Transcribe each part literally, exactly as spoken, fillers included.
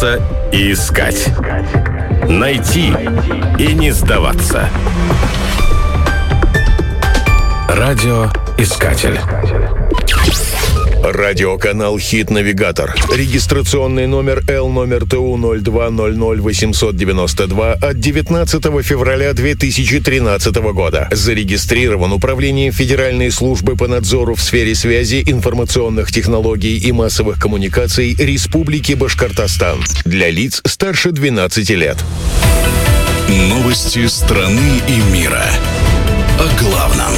Бояться и искать. Найти и не сдаваться. Радиоискатель. Радиоканал «Хит-навигатор». Регистрационный номер Л номер ТУ ноль два ноль ноль восемьсот девяносто два от девятнадцатого февраля две тысячи тринадцатого года. Зарегистрирован Управлением Федеральной службы по надзору в сфере связи, информационных технологий и массовых коммуникаций Республики Башкортостан. Для лиц старше двенадцати лет. Новости страны и мира. О главном.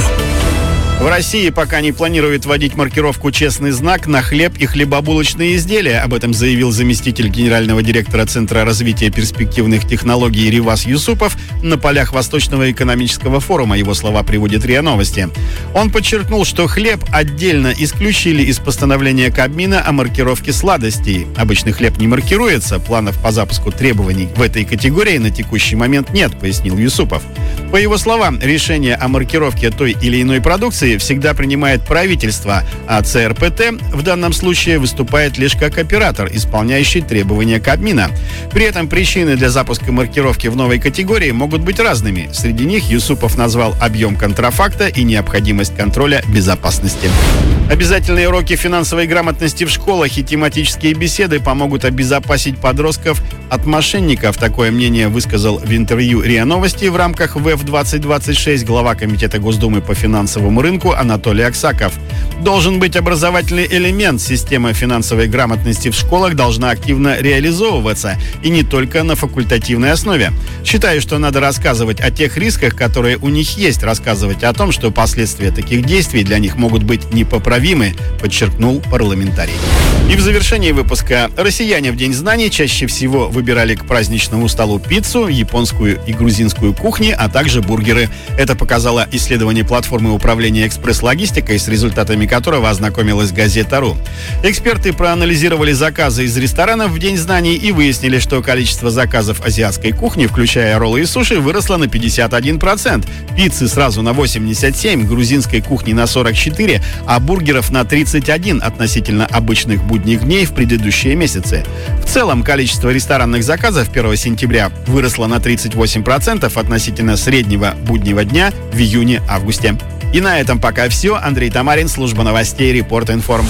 В России пока не планируют вводить маркировку «Честный знак» на хлеб и хлебобулочные изделия. Об этом заявил заместитель генерального директора Центра развития перспективных технологий Ривас Юсупов на полях Восточного экономического форума. Его слова приводит РИА Новости. Он подчеркнул, что хлеб отдельно исключили из постановления Кабмина о маркировке сладостей. Обычный хлеб не маркируется. Планов по запуску требований в этой категории на текущий момент нет, пояснил Юсупов. По его словам, решение о маркировке той или иной продукции всегда принимает правительство, а ЦРПТ в данном случае выступает лишь как оператор, исполняющий требования Кабмина. При этом причины для запуска маркировки в новой категории могут быть разными. Среди них Юсупов назвал объем контрафакта и необходимость контроля безопасности. Обязательные уроки финансовой грамотности в школах и тематические беседы помогут обезопасить подростков от мошенников. Такое мнение высказал в интервью РИА Новости в рамках ВЭФ двадцать двадцать шесть глава Комитета Госдумы по финансовому рынку Анатолий Аксаков. Должен быть образовательный элемент. Система финансовой грамотности в школах должна активно реализовываться, и не только на факультативной основе. Считаю, что надо рассказывать о тех рисках, которые у них есть, рассказывать о том, что последствия таких действий для них могут быть непоправимы, подчеркнул парламентарий. И в завершении выпуска. Россияне в День знаний чаще всего выбирали к праздничному столу пиццу, японскую и грузинскую кухни, а также бургеры. Это показало исследование платформы управления экспресс-логистикой, с результатами которого ознакомилась газета.ру. Эксперты проанализировали заказы из ресторанов в День знаний и выяснили, что количество заказов азиатской кухни, включая роллы и суши, выросло на пятьдесят один процент, пиццы сразу на восемьдесят семь процентов, грузинской кухни на сорок четыре процента, а бургеров на тридцать один процент относительно обычных будних дней в предыдущие месяцы. В целом, количество ресторанных заказов первого сентября выросло на тридцать восемь процентов относительно среднего буднего дня в июне-августе. И на этом пока все. Андрей Тамарин, служба новостей, Репорт Информ.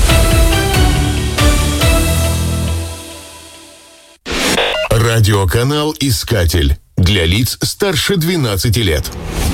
Радиоканал «Искатель». Для лиц старше двенадцати лет.